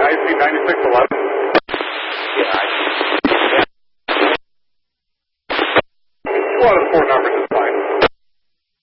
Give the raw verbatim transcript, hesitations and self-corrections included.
I C ninety-six eleven. Yeah, I Two out of four numbers.